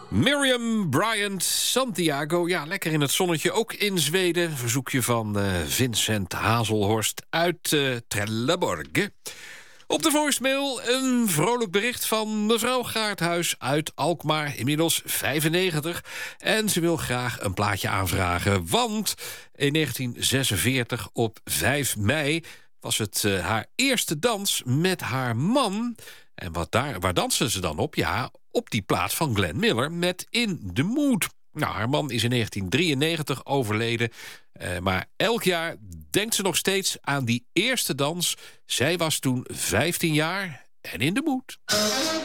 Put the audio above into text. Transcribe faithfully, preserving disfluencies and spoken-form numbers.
Miriam Bryant Santiago. Ja, lekker in het zonnetje. Ook in Zweden. Verzoekje van uh, Vincent Hazelhorst uit uh, Trelleborg. Op de voicemail een vrolijk bericht van mevrouw Gaardhuis uit Alkmaar. Inmiddels vijfennegentig. En ze wil graag een plaatje aanvragen. Want in negentien zesenveertig op vijf mei was het uh, haar eerste dans met haar man. En wat daar, waar dansen ze dan op? Ja, op die plaat van Glenn Miller met In the Mood. Nou, haar man is in negentien drieënnegentig overleden. Uh, maar elk jaar denkt ze nog steeds aan die eerste dans. Zij was toen vijftien jaar en in de mood.